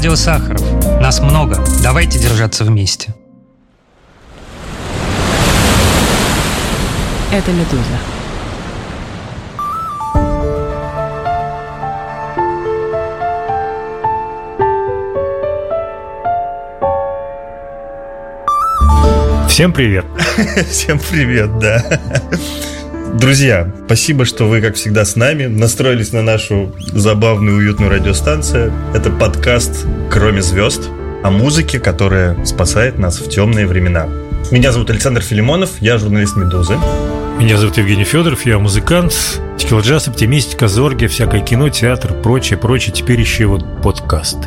Радио Сахаров. Нас много. Давайте держаться вместе. Это «Медуза». Всем привет. Всем привет, да. Друзья, спасибо, что вы, как всегда, с нами. Настроились на нашу забавную, уютную радиостанцию. Это подкаст «Кроме звезд» о музыке, которая спасает нас в темные времена. Меня зовут Александр Филимонов, я журналист «Медузы». Меня зовут Евгений Федоров, я музыкант, текила-джаз, оптимистика, зорги, всякое кино, театр, прочее. Теперь еще вот подкасты.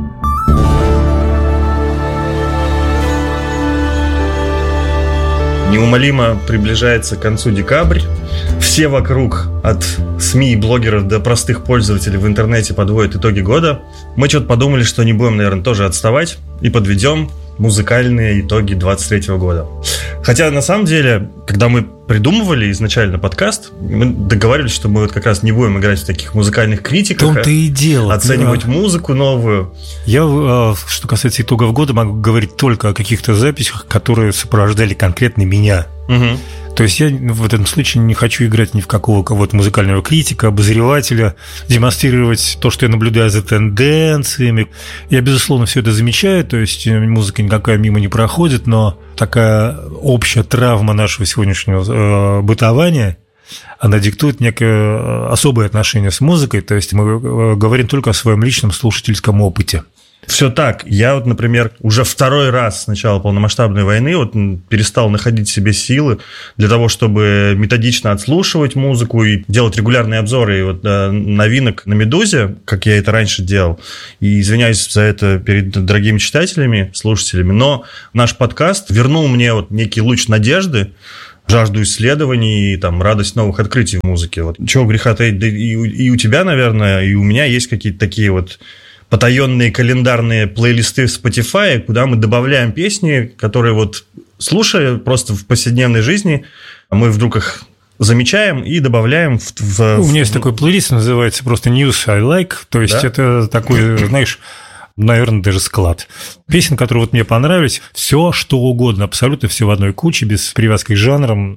Неумолимо приближается к концу декабрь. Все вокруг, от СМИ и блогеров до простых пользователей в интернете, подводят итоги года. Мы что-то подумали, что не будем, наверное, тоже отставать и подведем музыкальные итоги 23 года. Хотя, на самом деле, когда мы придумывали изначально подкаст, мы договаривались, что мы вот как раз не будем играть в таких музыкальных критиках, в том-то и дело, оценивать музыку новую. Я, что касается итогов года, могу говорить только о каких-то записях, которые сопровождали конкретно меня. Угу. То есть я в этом случае не хочу играть ни в какого кого-то музыкального критика, обозревателя, демонстрировать то, что я наблюдаю за тенденциями. Я, безусловно, все это замечаю, то есть музыка никакая мимо не проходит, но такая общая травма нашего сегодняшнего бытования, она диктует некое особое отношение с музыкой, то есть мы говорим только о своем личном слушательском опыте. Все так. Я вот, например, уже второй раз с начала полномасштабной войны вот перестал находить в себе силы для того, чтобы методично отслушивать музыку и делать регулярные обзоры и вот новинок на «Медузе», как я это раньше делал. И извиняюсь за это перед дорогими читателями, слушателями, но наш подкаст вернул мне вот некий луч надежды, жажду исследований и там радость новых открытий в музыке. Вот чего греха таить, да и у тебя, наверное, и у меня есть какие-то такие вот потаенные календарные плейлисты в Spotify, куда мы добавляем песни, которые вот, слушая просто в повседневной жизни, мы вдруг их замечаем и добавляем в... У меня есть такой плейлист, называется просто News I Like, то есть это такой, знаешь, наверное, даже склад песен, которые вот мне понравились, все, что угодно, абсолютно все в одной куче, без привязки к жанрам.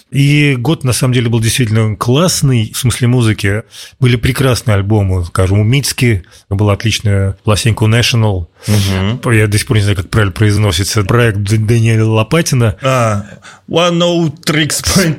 И год, на самом деле, был действительно классный, в смысле музыки. Были прекрасные альбомы, скажем, у Мицки была отличная пластинка у National. Угу. Я до сих пор не знаю, как правильно произносится. Проект Даниэля Лопатина. One No Tricks Point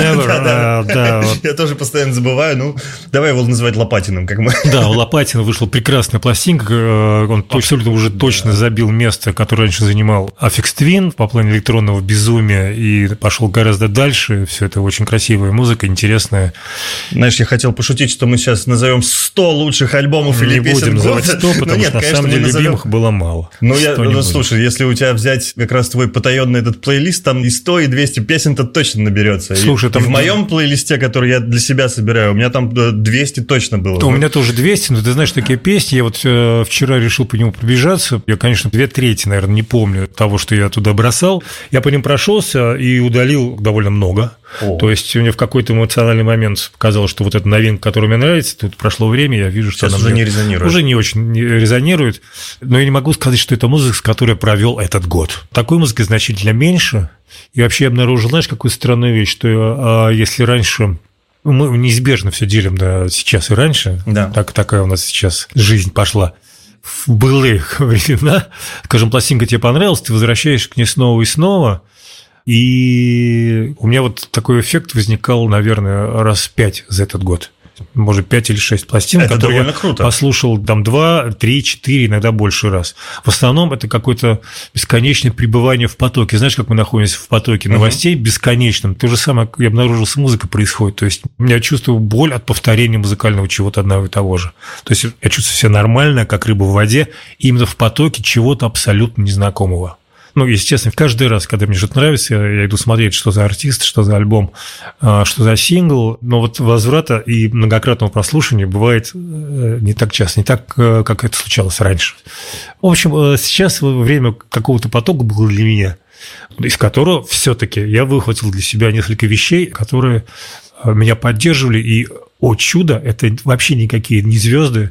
Never. Да. Я тоже постоянно забываю. Ну, давай его называть Лопатиным, как мы. Да, у Лопатина вышла прекрасная пластинка. Он абсолютно уже точно забил место, которое раньше занимал Aphex Twin по плане электронного безумия и пошел гораздо дальше. Все это очень красивая музыка, интересная. Знаешь, я хотел пошутить, что мы сейчас назовем 100 лучших альбомов или песен года. Не будем называть 100, потому что на самом деле любимых было мало. Слушай, если у тебя взять как раз твой потаенный этот плейлист, там и 100, и 200 песен-то точно наберется. Слушай, и в моем плейлисте, который я для себя собираю, у меня там 200 точно было. У меня тоже 200, но ты знаешь, такие песни, я вот вчера решил по нему пробежаться, я, конечно, 2/3, наверное, не помню того, что я туда бросал. Я по ним прошелся и удалил довольно много. То есть мне в какой-то эмоциональный момент показалось, что вот эта новинка, которая мне нравится, тут прошло время, я вижу, что сейчас она уже не резонирует. Уже не очень резонирует. Но я не могу сказать, что это музыка, с которой я провел этот год. Такой музыки значительно меньше. И вообще я обнаружил, знаешь, какую странную вещь, что если раньше мы неизбежно все делим на сейчас и раньше, да. Такая у нас сейчас жизнь пошла. В былые времена, скажем, пластинка тебе понравилась, ты возвращаешься к ней снова и снова, и у меня вот такой эффект возникал, наверное, раз 5 за этот год. Может, 5 или 6 пластинок, которые я круто. Послушал там 2, 3, 4, иногда больше раз. В основном это какое-то бесконечное пребывание в потоке. Знаешь, как мы находимся в потоке новостей бесконечном? То же самое, я обнаружил, с музыкой происходит. То есть я чувствую боль от повторения музыкального чего-то одного и того же. То есть я чувствую себя нормально, как рыба в воде, именно в потоке чего-то абсолютно незнакомого. Ну, естественно, каждый раз, когда мне что-то нравится, я иду смотреть, что за артист, что за альбом, что за сингл. Но вот возврата и многократного прослушивания бывает не так часто, не так, как это случалось раньше. В общем, сейчас время какого-то потока было для меня, из которого все-таки я выхватил для себя несколько вещей, которые меня поддерживали. И, о чудо, это вообще никакие не звезды,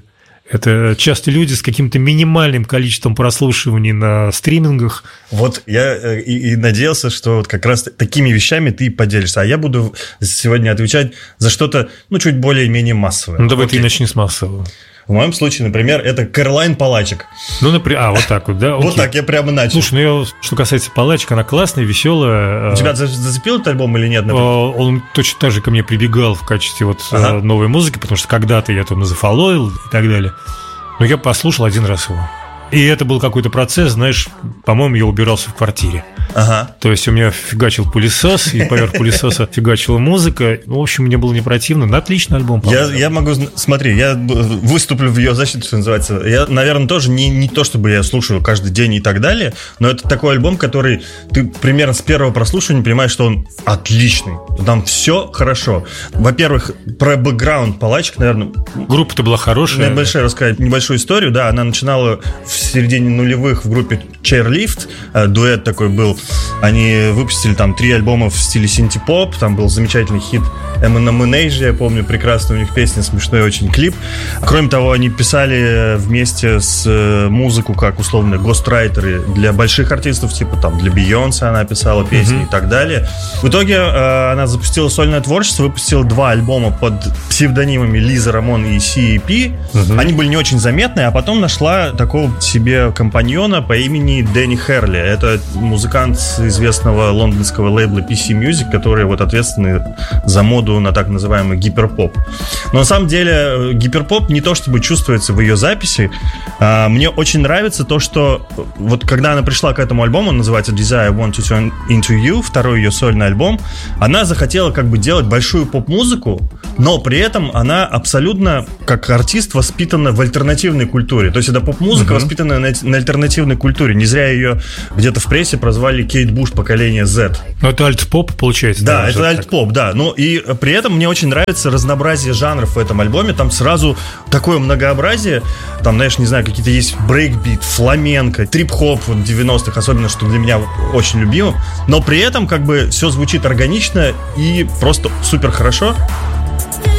Это часто люди с каким-то минимальным количеством прослушиваний на стримингах. Вот я и надеялся, что вот как раз такими вещами ты поделишься. А я буду сегодня отвечать за что-то, чуть более-менее массовое. Ну, давай ты начни с массового. В моем случае, например, это Кэролайн Палачек. Ну, например, вот так вот, да? Вот так, я прямо начал. Слушай, что касается Палачек, она классная, веселая. У тебя зацепил этот альбом или нет? Он точно так же ко мне прибегал в качестве новой музыки, потому что когда-то я там зафоловил и так далее. Но я послушал один раз его. И это был какой-то процесс, знаешь, по-моему, я убирался в квартире. Ага. То есть у меня фигачил пылесос, и поверх пылесоса фигачила музыка. В общем, мне было не противно. Отличный альбом. Я могу... Смотри, я выступлю в ее защиту, что называется. Я, наверное, тоже не то, чтобы я слушаю каждый день и так далее, но это такой альбом, который ты примерно с первого прослушивания понимаешь, что он отличный. Там все хорошо. Во-первых, про бэкграунд Палачек, наверное... Группа-то была хорошая. Рассказать небольшую историю. Да, она начинала в середине нулевых в группе Chairlift. Дуэт такой был. Они выпустили там 3 альбома в стиле синти-поп. Там был замечательный хит Amnesia, я помню, прекрасная у них песня, смешной очень клип. Кроме того, они писали вместе с музыку, как условно гострайтеры для больших артистов, типа там для Бейонсе она писала песни и так далее. В итоге она запустила сольное творчество, выпустила 2 альбома под псевдонимами Лиза Рамон и C.E.P. Они были не очень заметные, а потом нашла такого себе компаньона по имени Дэнни Херли. Это музыкант известного лондонского лейбла PC Music, которые вот ответственны за моду на так называемый гиперпоп. Но на самом деле гиперпоп не то чтобы чувствуется в ее записи. Мне очень нравится то, что вот когда она пришла к этому альбому, он называется Desire I Want to Turn Into You, второй ее сольный альбом, она захотела как бы делать большую поп-музыку, но при этом она абсолютно как артист воспитана в альтернативной культуре. То есть это поп-музыка, воспитанная на альтернативной культуре. Не зря ее где-то в прессе прозвали Кейт Буш поколение Z. Ну, это альт-поп, получается. Да, это альт-поп, да. Ну, и при этом мне очень нравится разнообразие жанров в этом альбоме. Там сразу такое многообразие. Там, знаешь, не знаю, какие-то есть брейкбит, фламенко, трип-хоп 90-х, особенно, что для меня очень любимо. Но при этом как бы все звучит органично и просто супер хорошо.